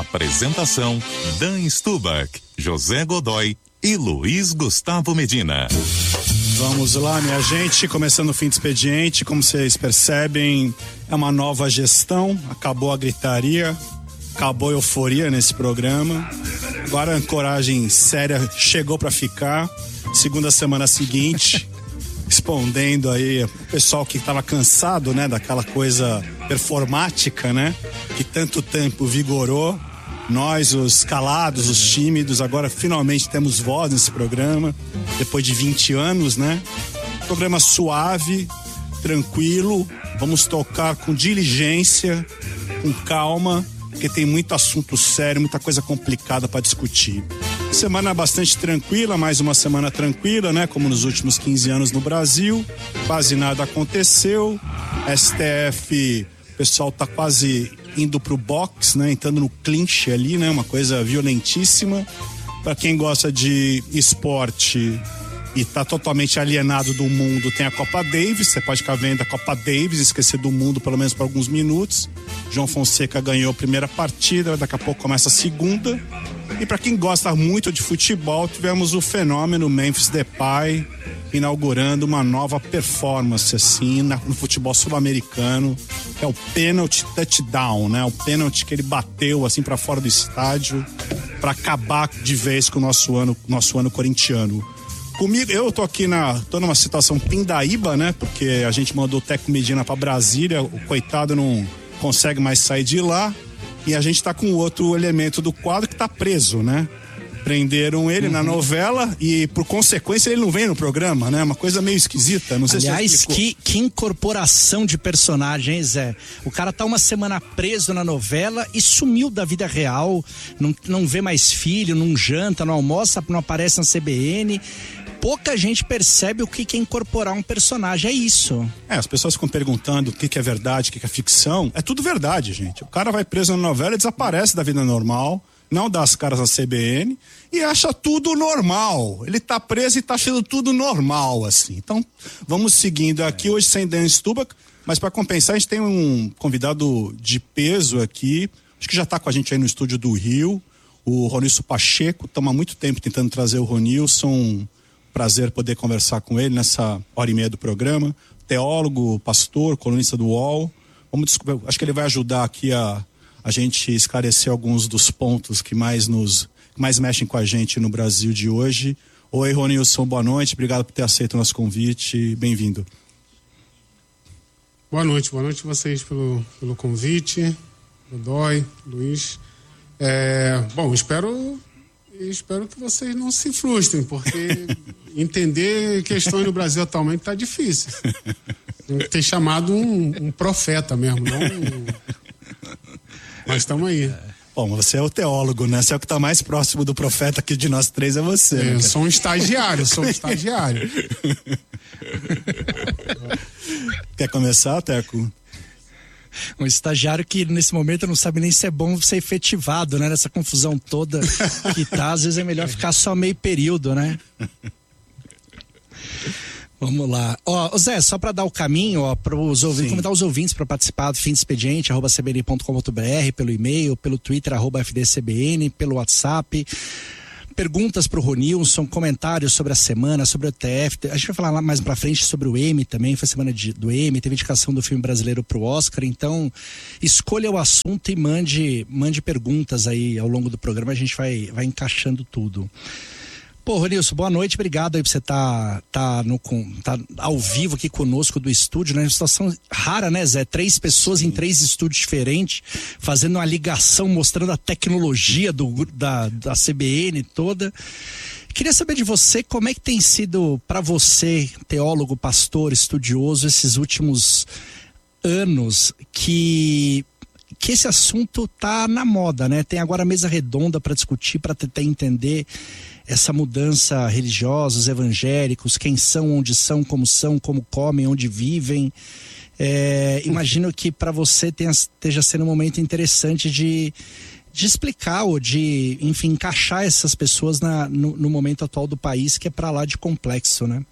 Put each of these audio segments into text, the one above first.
Apresentação: Dan Stubach, José Godoy e Luiz Gustavo Medina. Vamos lá, minha gente, começando o fim de expediente. Como vocês percebem, é uma nova gestão, acabou a gritaria, acabou a euforia nesse programa. Agora a ancoragem séria chegou para ficar. Segunda semana seguinte, respondendo aí o pessoal que estava cansado, né, daquela coisa performática, né, que tanto tempo vigorou. Nós, os calados, os tímidos, agora finalmente temos voz nesse programa, depois de 20 anos, né? Programa suave, tranquilo, vamos tocar com diligência, com calma, porque tem muito assunto sério, muita coisa complicada para discutir. Semana bastante tranquila, mais uma semana tranquila, né? Como nos últimos 15 anos no Brasil, quase nada aconteceu. STF, o pessoal tá quase indo pro box, né? Entrando no clinch ali, né? Uma coisa violentíssima. Para quem gosta de esporte e tá totalmente alienado do mundo, tem a Copa Davis. Você pode ficar vendo a Copa Davis, esquecer do mundo pelo menos por alguns minutos. João Fonseca ganhou a primeira partida, daqui a pouco começa a segunda. E para quem gosta muito de futebol, tivemos o fenômeno Memphis Depay inaugurando uma nova performance assim no futebol sul-americano, que é o pênalti touchdown, né? O pênalti que ele bateu assim para fora do estádio para acabar de vez com o nosso ano corintiano. Comigo, eu tô numa situação pindaíba, né? Porque a gente mandou o Teco Medina para Brasília, o coitado não consegue mais sair de lá, e a gente tá com outro elemento do quadro que tá preso, né? Prenderam ele na novela e, por consequência, ele não vem no programa, né? Uma coisa meio esquisita, não sei. Aliás, se que incorporação de personagens, Zé. O cara tá uma semana preso na novela e sumiu da vida real, não vê mais filho, não janta, não almoça, não aparece na CBN. Pouca gente percebe o que é incorporar um personagem, é isso. As pessoas ficam perguntando o que é verdade, o que é ficção. É tudo verdade, gente. O cara vai preso na novela e desaparece da vida normal, não dá as caras na CBN e acha tudo normal. Ele tá preso e tá achando tudo normal, assim. Então, vamos seguindo aqui, hoje sem Dan Stubach, mas para compensar, a gente tem um convidado de peso aqui, acho que já tá com a gente aí no estúdio do Rio, o Ronilson Pacheco. Estamos há muito tempo tentando trazer o Ronilson. Prazer poder conversar com ele nessa hora e meia do programa. Teólogo, pastor, colunista do UOL. Acho que ele vai ajudar aqui a gente esclarecer alguns dos pontos que mais mexem com a gente no Brasil de hoje. Oi, Ronilson, boa noite. Obrigado por ter aceito o nosso convite. Bem-vindo. Boa noite vocês pelo convite. Godoy, Luiz. Bom, espero que vocês não se frustrem, porque entender questões no Brasil atualmente tá difícil. Tem que ter chamado um profeta mesmo, não Mas estamos aí. Bom, você é o teólogo, né? Você é o que está mais próximo do profeta aqui de nós três, é você. Eu sou um estagiário, Quer começar, Teco? Um estagiário que nesse momento não sabe nem se é bom ser efetivado, né? Nessa confusão toda que tá, às vezes é melhor ficar só meio período, né? Vamos lá. Zé, só para dar o caminho, para os ouvintes, convidar os ouvintes para participar do Fim de Expediente, @cbn.com.br, pelo e-mail, pelo Twitter, @FDCBN, pelo WhatsApp. Perguntas pro Ronilson, comentários sobre a semana, sobre o TF. A gente vai falar lá mais pra frente sobre o Emmy também, foi semana do Emmy, teve indicação do filme brasileiro pro Oscar, então escolha o assunto e mande perguntas aí ao longo do programa, a gente vai encaixando tudo. Pô, Ronilson, boa noite, obrigado aí por você tá ao vivo aqui conosco do estúdio, né? Uma situação rara, né, Zé? 3 pessoas em 3 estúdios diferentes, fazendo uma ligação, mostrando a tecnologia da CBN toda. Queria saber de você, como é que tem sido para você, teólogo, pastor, estudioso, esses últimos anos que esse assunto tá na moda, né? Tem agora a mesa redonda para discutir, para tentar entender essa mudança religiosa, os evangélicos, quem são, onde são, como comem, onde vivem. Imagino que para você esteja sendo um momento interessante de explicar ou de, enfim, encaixar essas pessoas no momento atual do país, que é para lá de complexo, né?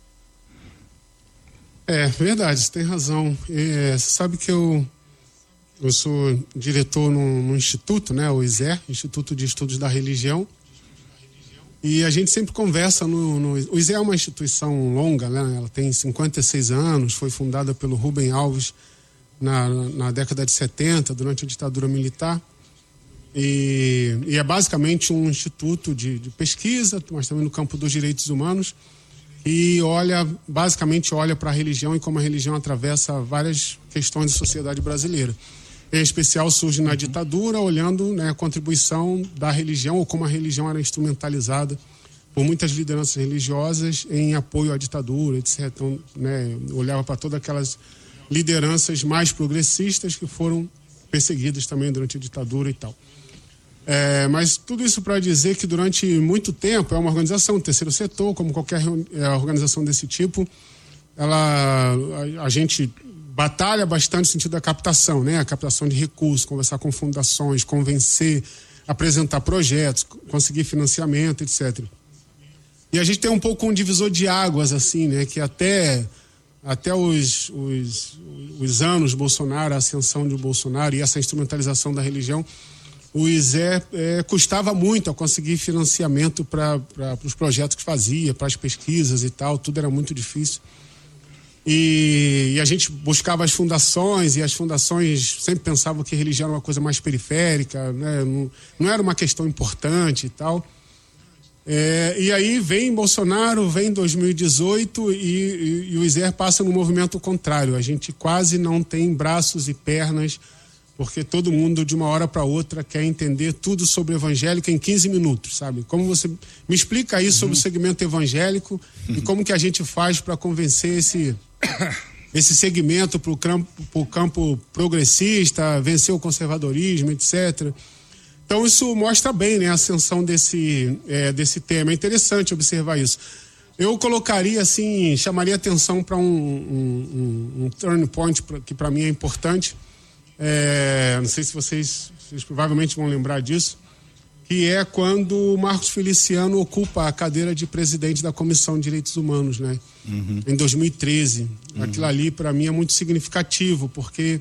Verdade, você tem razão. Você sabe que eu Eu sou diretor no instituto, né, o ISER, Instituto de Estudos da Religião. E a gente sempre conversa o ISER é uma instituição longa, né? Ela tem 56 anos, foi fundada pelo Rubem Alves na década de 70, durante a ditadura militar. E é basicamente um instituto de pesquisa, mas também no campo dos direitos humanos, e basicamente olha para a religião e como a religião atravessa várias questões da sociedade brasileira. Em especial surge na ditadura, olhando, né, a contribuição da religião ou como a religião era instrumentalizada por muitas lideranças religiosas em apoio à ditadura, etc. Então, né, olhava para todas aquelas lideranças mais progressistas que foram perseguidas também durante a ditadura e tal. Mas tudo isso para dizer que durante muito tempo é uma organização, terceiro setor, como qualquer organização desse tipo, a gente batalha bastante no sentido da captação, né? A captação de recursos, conversar com fundações, convencer, apresentar projetos, conseguir financiamento, etc. E a gente tem um pouco um divisor de águas, assim, né? Que até os anos Bolsonaro, a ascensão de Bolsonaro e essa instrumentalização da religião, o ISER custava muito a conseguir financiamento para os projetos que fazia, para as pesquisas e tal, tudo era muito difícil. E a gente buscava as fundações, e as fundações sempre pensavam que religião era uma coisa mais periférica, né? Não era uma questão importante e tal. E aí vem Bolsonaro, vem 2018 e o ISER passa no movimento contrário. A gente quase não tem braços e pernas, porque todo mundo de uma hora para outra quer entender tudo sobre evangélico em 15 minutos, sabe? Como você me explica aí sobre o segmento evangélico e como que a gente faz para convencer esse segmento para o campo progressista, vencer o conservadorismo, etc. Então isso mostra bem, né, a ascensão desse tema. É interessante observar isso. Eu colocaria assim, chamaria atenção para um turning point que para mim é importante. Não sei se vocês provavelmente vão lembrar disso, que é quando o Marcos Feliciano ocupa a cadeira de presidente da Comissão de Direitos Humanos, né? Em 2013. Aquilo ali para mim é muito significativo, porque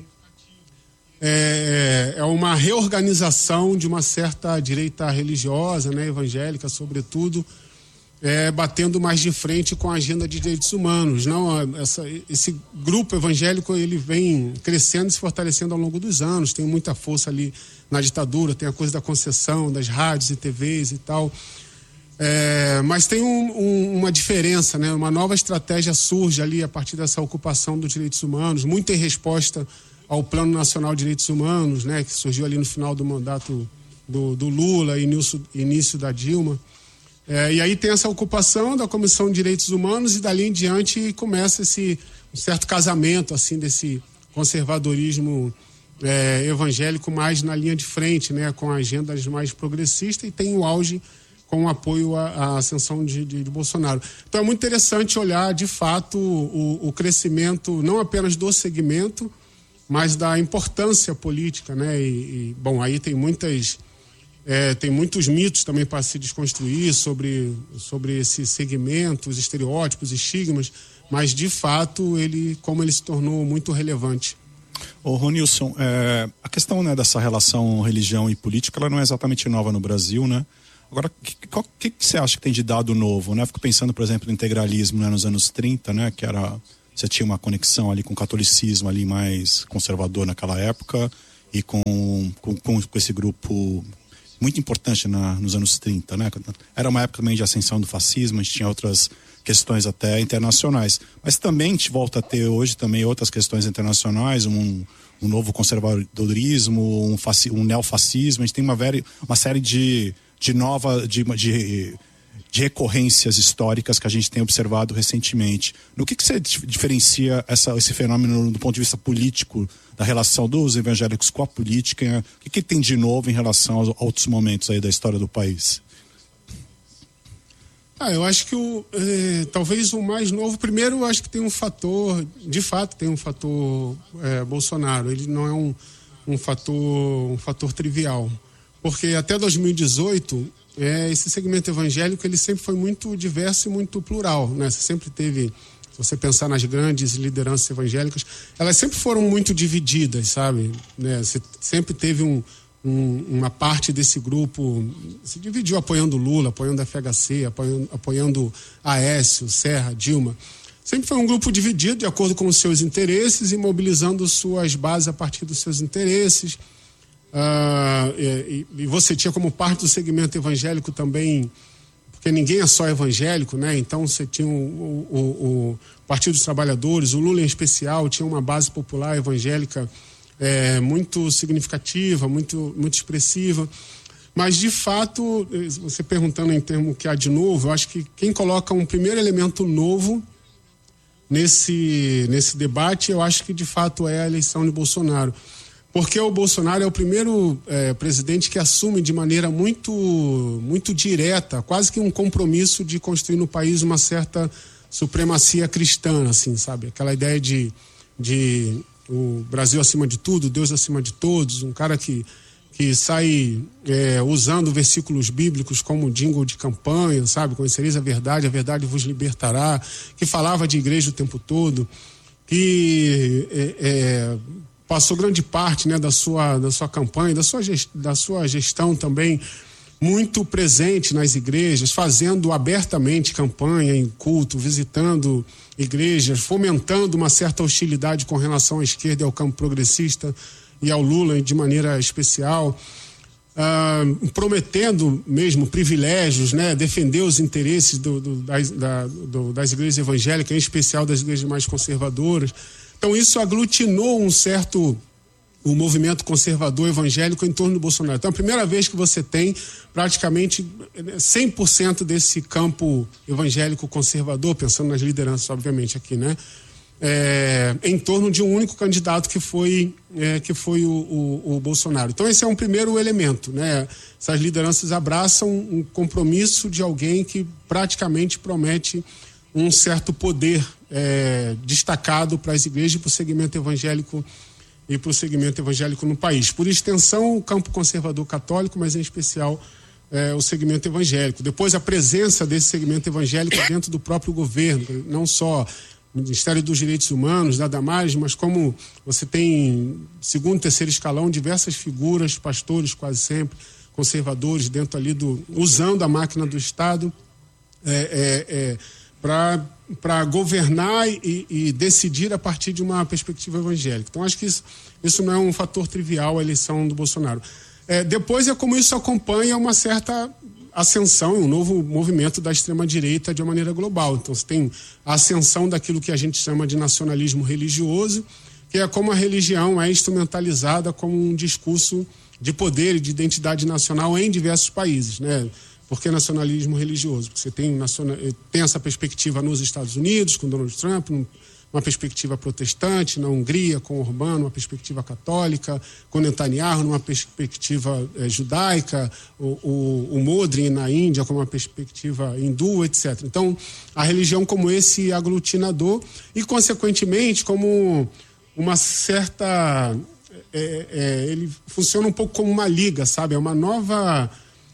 é uma reorganização de uma certa direita religiosa, né, evangélica sobretudo, batendo mais de frente com a agenda de direitos humanos. Esse grupo evangélico ele vem crescendo e se fortalecendo ao longo dos anos, tem muita força ali na ditadura, tem a coisa da concessão das rádios e TVs e tal. Mas tem uma diferença, né? Uma nova estratégia surge ali a partir dessa ocupação dos direitos humanos, muito em resposta ao Plano Nacional de Direitos Humanos, né? Que surgiu ali no final do mandato do Lula e início da Dilma. E aí tem essa ocupação da Comissão de Direitos Humanos e dali em diante começa um certo casamento assim desse conservadorismo evangélico mais na linha de frente, né, com agendas mais progressistas, e tem o auge com o apoio à ascensão de Bolsonaro. Então é muito interessante olhar de fato o crescimento não apenas do segmento, mas da importância política, né? Bom, aí tem muitos mitos também para se desconstruir sobre esse segmento, os estereótipos, estigmas, mas de fato como ele se tornou muito relevante. Ô Ronilson, a questão, né, dessa relação religião e política, ela não é exatamente nova no Brasil, né? Agora, o que você acha que tem de dado novo, né? Fico pensando, por exemplo, no integralismo, né, nos anos 30, né, que você tinha uma conexão ali com o catolicismo ali mais conservador naquela época, e com esse grupo muito importante nos anos 30, né? Era uma época também de ascensão do fascismo, a gente tinha outras questões até internacionais, mas também a gente volta a ter hoje também outras questões internacionais, um novo conservadorismo, um neofascismo. A gente tem uma série de recorrências históricas que a gente tem observado recentemente. No que você diferencia esse fenômeno do ponto de vista político, da relação dos evangélicos com a política? O que tem de novo em relação aos outros momentos aí da história do país? Eu acho que talvez o mais novo, primeiro eu acho que tem um fator, de fato tem um fator Bolsonaro. Ele não é um fator trivial, porque até 2018 esse segmento evangélico ele sempre foi muito diverso e muito plural, né? Você sempre teve Se você pensar nas grandes lideranças evangélicas, elas sempre foram muito divididas, sabe? Né? Você sempre teve uma parte desse grupo se dividiu apoiando Lula, apoiando a FHC, apoiando Aécio, Serra, Dilma. Sempre foi um grupo dividido de acordo com os seus interesses e mobilizando suas bases a partir dos seus interesses. E você tinha como parte do segmento evangélico também, porque ninguém é só evangélico, né? Então você tinha o Partido dos Trabalhadores, o Lula em especial tinha uma base popular evangélica muito significativa, muito expressiva. Mas, de fato, você perguntando em termos que há de novo, eu acho que quem coloca um primeiro elemento novo nesse debate, eu acho que, de fato, é a eleição de Bolsonaro. Porque o Bolsonaro é o primeiro presidente que assume de maneira muito direta, quase que um compromisso de construir no país uma certa supremacia cristã, assim, sabe? Aquela ideia de o Brasil acima de tudo, Deus acima de todos, um cara que sai usando versículos bíblicos como jingle de campanha, sabe? Conhecereis a verdade vos libertará, que falava de igreja o tempo todo, que passou grande parte, né, da sua campanha, da sua gestão também muito presente nas igrejas, fazendo abertamente campanha em culto, visitando igrejas, fomentando uma certa hostilidade com relação à esquerda e ao campo progressista e ao Lula de maneira especial, prometendo mesmo privilégios, né, defender os interesses das igrejas evangélicas, em especial das igrejas mais conservadoras. Então isso aglutinou o movimento conservador evangélico em torno do Bolsonaro. Então, é a primeira vez que você tem praticamente 100% desse campo evangélico conservador, pensando nas lideranças, obviamente, aqui, né? Em torno de um único candidato que foi o Bolsonaro. Então, esse é um primeiro elemento, né? Essas lideranças abraçam um compromisso de alguém que praticamente promete um certo poder destacado para as igrejas e para o segmento evangélico no país. Por extensão, o campo conservador católico, mas em especial o segmento evangélico. Depois, a presença desse segmento evangélico dentro do próprio governo, não só no Ministério dos Direitos Humanos, nada mais, mas como você tem segundo, terceiro escalão, diversas figuras, pastores quase sempre, conservadores dentro ali usando a máquina do Estado para governar e decidir a partir de uma perspectiva evangélica. Então, acho que isso não é um fator trivial, a eleição do Bolsonaro. Depois é como isso acompanha uma certa ascensão, um novo movimento da extrema-direita de uma maneira global. Então, você tem a ascensão daquilo que a gente chama de nacionalismo religioso, que é como a religião é instrumentalizada como um discurso de poder e de identidade nacional em diversos países, né? Por que nacionalismo religioso? Porque você tem essa perspectiva nos Estados Unidos, com Donald Trump, uma perspectiva protestante, na Hungria, com Orbán, uma perspectiva católica, com Netanyahu, numa perspectiva judaica, o Modi na Índia, com uma perspectiva hindu, etc. Então, a religião como esse aglutinador e, consequentemente, como uma certa... ele funciona um pouco como uma liga, sabe? É uma nova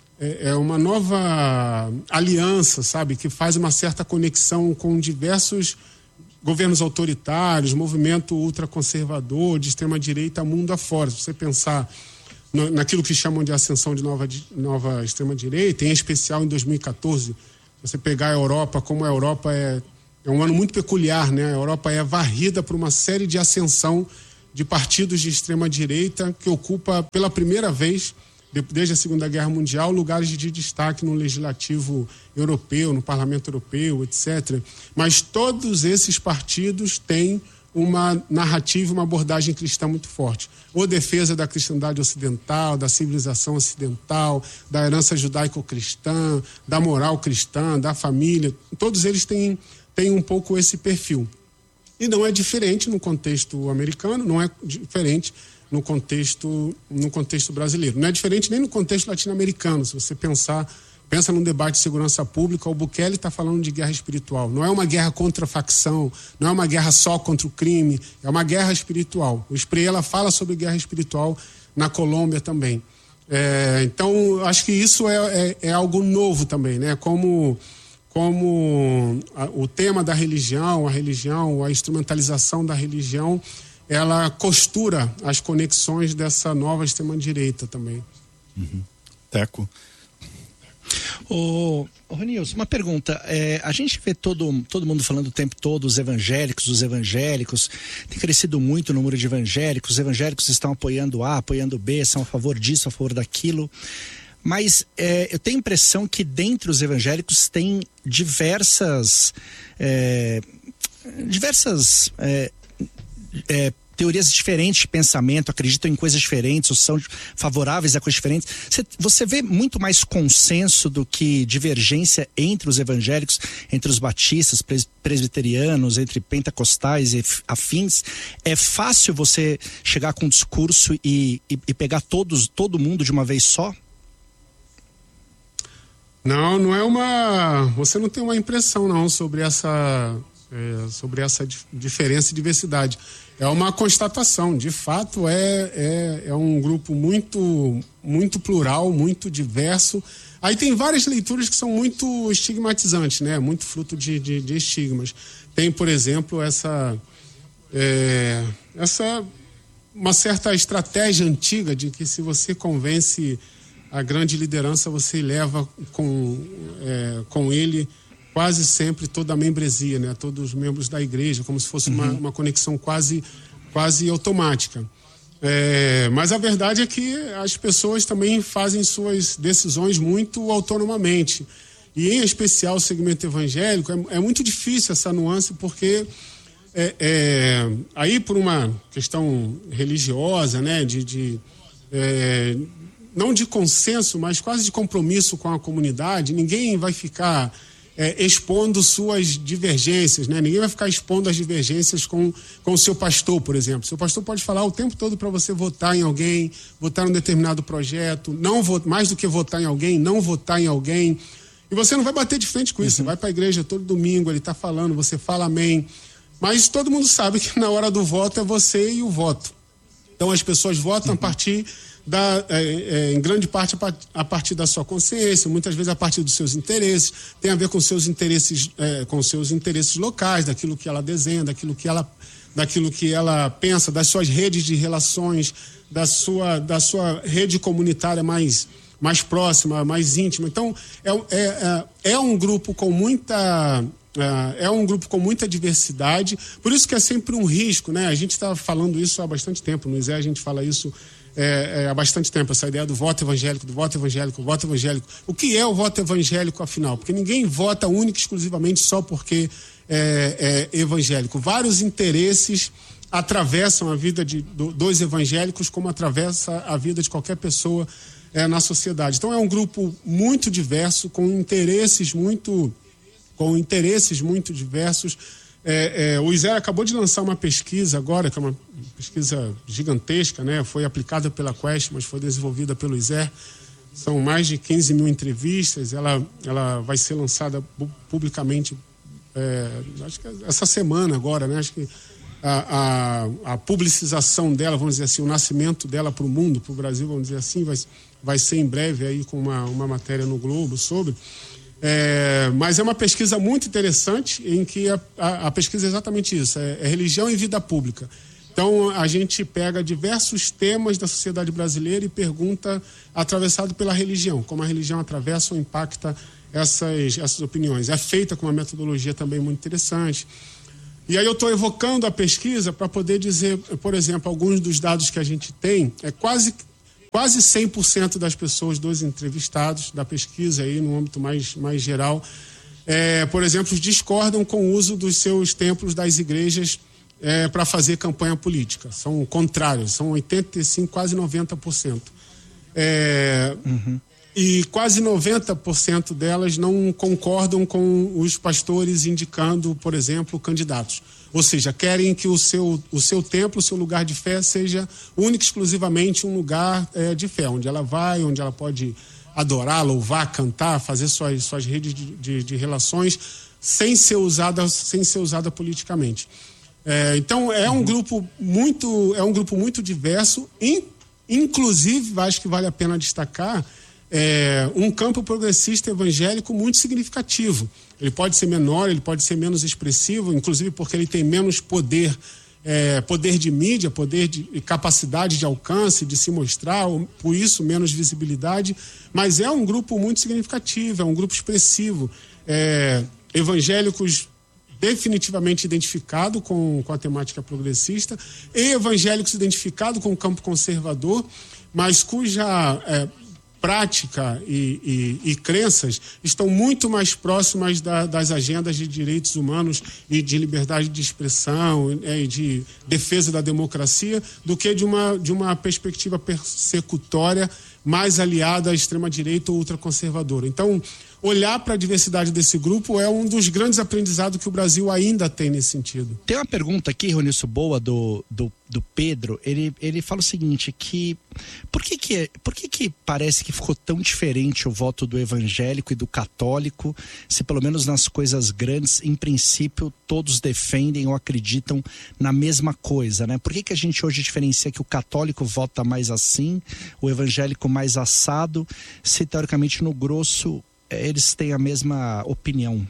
aliança, sabe, que faz uma certa conexão com diversos governos autoritários, movimento ultraconservador, de extrema-direita, mundo afora. Se você pensar naquilo que chamam de ascensão de nova extrema-direita, em especial em 2014, você pegar a Europa, como a Europa é um ano muito peculiar, né? A Europa é varrida por uma série de ascensão de partidos de extrema-direita que ocupa pela primeira vez desde a Segunda Guerra Mundial, lugares de destaque no legislativo europeu, no parlamento europeu, etc. Mas todos esses partidos têm uma narrativa, uma abordagem cristã muito forte. Ou defesa da cristandade ocidental, da civilização ocidental, da herança judaico-cristã, da moral cristã, da família. Todos eles têm um pouco esse perfil. E não é diferente no contexto americano, não é diferente no contexto brasileiro. Não é diferente nem no contexto latino-americano. Se você pensa num debate de segurança pública, o Bukele está falando de guerra espiritual. Não é uma guerra contra a facção, não é uma guerra só contra o crime, é uma guerra espiritual. O Espriella fala sobre guerra espiritual na Colômbia também. Então, acho que isso é algo novo também, né? Como o tema da religião, a instrumentalização da religião, ela costura as conexões dessa nova extrema-direita também. Teco. Ô Ronilson, uma pergunta. A gente vê todo mundo falando o tempo todo, os evangélicos. Tem crescido muito o número de evangélicos. Os evangélicos estão apoiando A, apoiando B, são a favor disso, a favor daquilo. Mas eu tenho a impressão que dentre os evangélicos tem diversas teorias diferentes de pensamento, acreditam em coisas diferentes, ou são favoráveis a coisas diferentes. Você vê muito mais consenso do que divergência entre os evangélicos, entre os batistas, presbiterianos, entre pentecostais e afins? É fácil você chegar com um discurso e pegar todo mundo de uma vez só? Não é você não tem uma impressão não sobre essa diferença e diversidade. É uma constatação, de fato é um grupo muito, muito plural, muito diverso. Aí tem várias leituras que são muito estigmatizantes, né? Muito fruto de estigmas. Tem, por exemplo, uma certa estratégia antiga de que se você convence a grande liderança, você leva com ele quase sempre toda a membresia, né? Todos os membros da igreja, como se fosse uma conexão quase automática. Mas a verdade é que as pessoas também fazem suas decisões muito autonomamente. E, em especial, o segmento evangélico, é muito difícil essa nuance, porque aí por uma questão religiosa, né? Não de consenso, mas quase de compromisso com a comunidade, ninguém vai ficar expondo suas divergências, né? Ninguém vai ficar expondo as divergências com o seu pastor, por exemplo. Seu pastor pode falar o tempo todo para você votar em alguém, votar em um determinado projeto, mais do que votar em alguém, não votar em alguém. E você não vai bater de frente com isso. Você vai para a igreja todo domingo, ele está falando, você fala amém. Mas todo mundo sabe que na hora do voto é você e o voto. Então as pessoas votam a partir em grande parte a partir da sua consciência, muitas vezes a partir dos seus interesses, tem a ver com seus interesses locais, daquilo que ela desenha, daquilo que ela pensa, das suas redes de relações, da sua rede comunitária mais próxima, mais íntima. Então é um grupo com muita diversidade, por isso que é sempre um risco, né? A gente está falando isso há bastante tempo, no ISE a gente fala isso há bastante tempo, essa ideia do voto evangélico. O que é o voto evangélico, afinal? Porque ninguém vota única e exclusivamente só porque é evangélico. Vários interesses atravessam a vida dos evangélicos, como atravessa a vida de qualquer pessoa na sociedade. Então é um grupo muito diverso, com interesses muito diversos. O ISER acabou de lançar uma pesquisa agora, que é uma pesquisa gigantesca, né? Foi aplicada pela Quest, mas foi desenvolvida pelo ISER. São mais de 15 mil entrevistas. Ela vai ser lançada publicamente, acho que essa semana agora, né? Acho que a publicização dela, vamos dizer assim, o nascimento dela para o mundo, para o Brasil, vamos dizer assim, vai ser em breve aí com uma matéria no Globo sobre. Mas é uma pesquisa muito interessante, em que a pesquisa é exatamente isso, é religião e vida pública. Então a gente pega diversos temas da sociedade brasileira e pergunta, atravessado pela religião, como a religião atravessa ou impacta essas opiniões. É feita com uma metodologia também muito interessante. E aí eu estou evocando a pesquisa para poder dizer, por exemplo, alguns dos dados que a gente tem, quase 100% das pessoas, dos entrevistados da pesquisa, aí, no âmbito mais geral, por exemplo, discordam com o uso dos seus templos, das igrejas, para fazer campanha política. São contrários, são 85%, quase 90%. E quase 90% delas não concordam com os pastores indicando, por exemplo, candidatos. Ou seja, querem que o seu templo, o seu lugar de fé seja único e exclusivamente um lugar de fé, onde ela vai, onde ela pode adorar, louvar, cantar, fazer suas redes de relações sem ser usada politicamente. Então é um grupo muito diverso, inclusive acho que vale a pena destacar um campo progressista evangélico muito significativo. Ele pode ser menor, ele pode ser menos expressivo, inclusive porque ele tem menos poder, poder de mídia, poder de capacidade de alcance, de se mostrar, por isso menos visibilidade, mas é um grupo muito significativo, é um grupo expressivo. Evangélicos definitivamente identificados com a temática progressista e evangélicos identificados com o campo conservador, mas cuja prática e crenças estão muito mais próximas das agendas de direitos humanos e de liberdade de expressão e de defesa da democracia do que de uma perspectiva persecutória mais aliada à extrema-direita ou ultraconservadora. Então, olhar para a diversidade desse grupo é um dos grandes aprendizados que o Brasil ainda tem nesse sentido. Tem uma pergunta aqui, Ronilson, boa do Pedro. Ele fala o seguinte, que por que parece que ficou tão diferente o voto do evangélico e do católico, se pelo menos nas coisas grandes, em princípio, todos defendem ou acreditam na mesma coisa, né? Por que a gente hoje diferencia que o católico vota mais assim, o evangélico mais assado, se teoricamente no grosso eles têm a mesma opinião?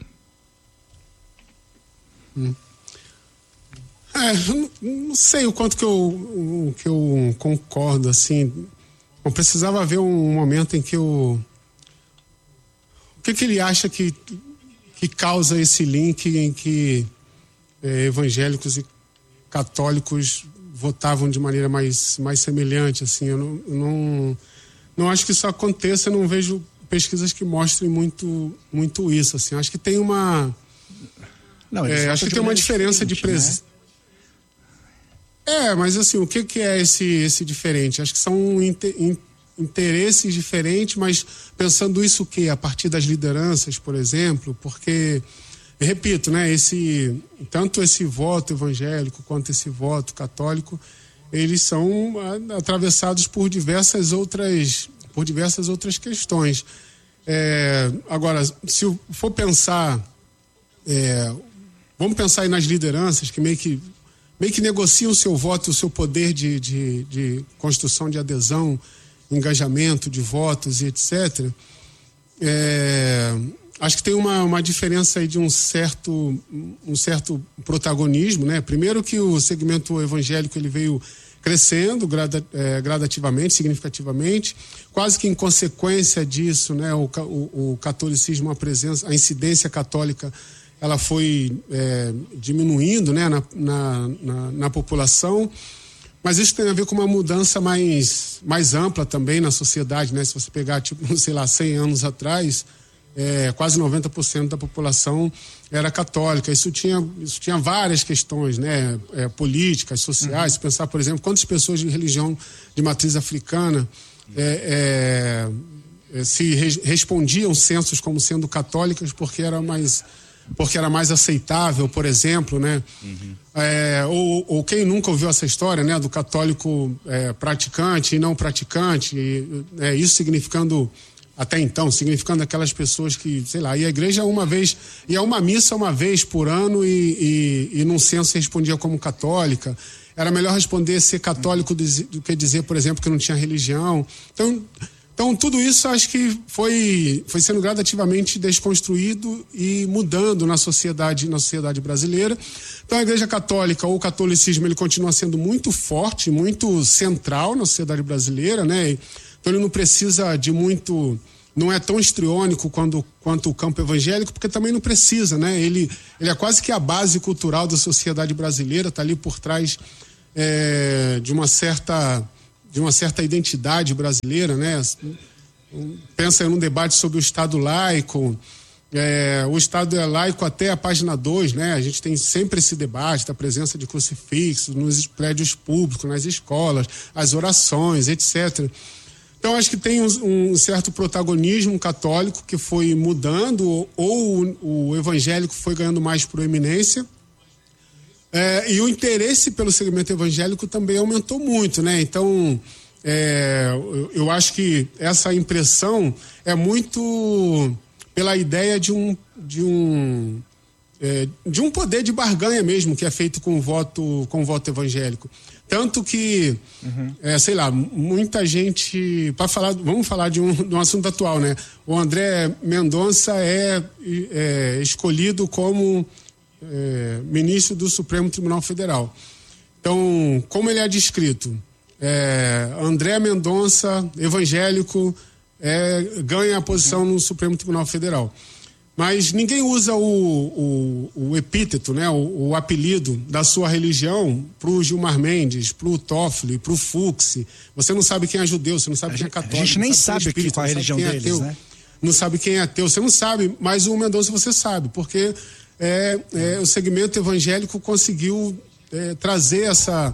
Não sei o quanto que eu concordo, assim. Eu precisava ver um momento em que o que ele acha que causa esse link em que evangélicos e católicos votavam de maneira mais semelhante, assim. Eu não acho que isso aconteça, eu não vejo pesquisas que mostrem muito isso, assim. Acho que tem uma acho que tem uma diferença de presença. Né? Mas assim, o que é esse diferente? Acho que são interesses diferentes, mas pensando isso a partir das lideranças, por exemplo, porque, repito, né, tanto esse voto evangélico quanto esse voto católico, eles são atravessados por diversas outras questões. Agora, se for pensar, vamos pensar aí nas lideranças que meio que negociam o seu voto, o seu poder de construção de adesão, engajamento de votos e etc. Acho que tem uma diferença aí de um certo protagonismo, né? Primeiro que o segmento evangélico ele veio crescendo gradativamente, significativamente, quase que em consequência disso, né, o catolicismo, a incidência católica, ela foi diminuindo, né, na população, mas isso tem a ver com uma mudança mais ampla também na sociedade, né? Se você pegar, tipo, sei lá, 100 anos atrás, quase 90% da população era católica. Isso tinha várias questões, né? Políticas, sociais. Se pensar, por exemplo, quantas pessoas de religião de matriz africana se respondiam censos como sendo católicas porque era mais aceitável, por exemplo, né? Ou quem nunca ouviu essa história, né, do católico praticante e não praticante, isso significando até então, significando aquelas pessoas que, sei lá, ia à igreja uma vez, ia a uma missa uma vez por ano e num censo respondia como católica. Era melhor responder ser católico do que dizer, por exemplo, que não tinha religião. Então tudo isso acho que foi sendo gradativamente desconstruído e mudando na sociedade brasileira. Então a Igreja Católica ou o catolicismo ele continua sendo muito forte, muito central na sociedade brasileira, né? Então ele não precisa de muito, não é tão histriônico quanto o campo evangélico, porque também não precisa, né? Ele é quase que a base cultural da sociedade brasileira, está ali por trás de uma certa identidade brasileira, né? Pensa num debate sobre o Estado laico. O Estado é laico até a página 2, né? A gente tem sempre esse debate da presença de crucifixos nos prédios públicos, nas escolas, as orações, etc. Então, acho que tem um certo protagonismo católico que foi mudando, ou o evangélico foi ganhando mais proeminência. E o interesse pelo segmento evangélico também aumentou muito, né? Então, eu acho que essa impressão é muito pela ideia de um de um poder de barganha mesmo, que é feito com o voto evangélico. Tanto que, sei lá, muita gente... vamos falar de um assunto atual, né? O André Mendonça é escolhido como ministro do Supremo Tribunal Federal. Então, como ele é descrito? André Mendonça, evangélico, ganha a posição no Supremo Tribunal Federal. Mas ninguém usa o epíteto, né, o apelido da sua religião para o Gilmar Mendes, para o Toffoli, para o Fux. Você não sabe quem é judeu, você não sabe quem é católico. A gente nem sabe qual a religião deles, né? Não sabe quem é ateu, você não sabe, mas o Mendonça você sabe, porque o segmento evangélico conseguiu trazer essa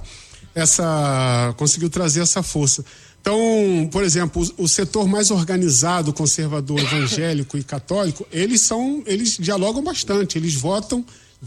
força. Então, por exemplo, o setor mais organizado, conservador, evangélico e católico, eles dialogam bastante, eles votam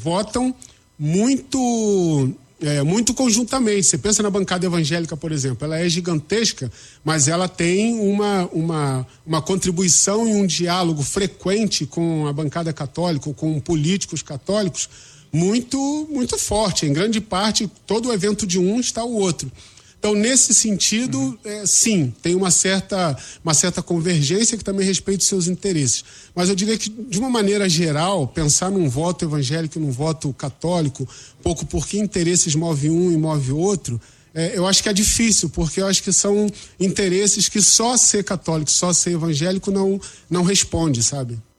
muito conjuntamente. Você pensa na bancada evangélica, por exemplo, ela é gigantesca, mas ela tem uma contribuição e um diálogo frequente com a bancada católica, com políticos católicos, muito, muito forte. Em grande parte, todo o evento de um está o outro. Então, nesse sentido, sim, tem uma certa convergência que também respeita os seus interesses. Mas eu diria que, de uma maneira geral, pensar num voto evangélico e num voto católico, pouco porque interesses move um e move outro, eu acho que é difícil, porque eu acho que são interesses que só ser católico, só ser evangélico não responde, sabe?